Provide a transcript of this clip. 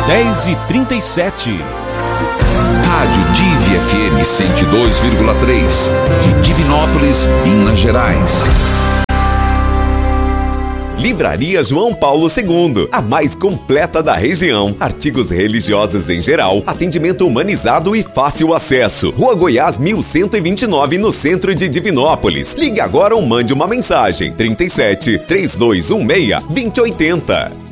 10h37. Rádio Divi FM 102,3, de Divinópolis, Minas Gerais. Livraria João Paulo II, a mais completa da região. Artigos religiosos em geral, atendimento humanizado e fácil acesso. Rua Goiás 1129, no centro de Divinópolis. Ligue agora ou mande uma mensagem. 37 3216 2080.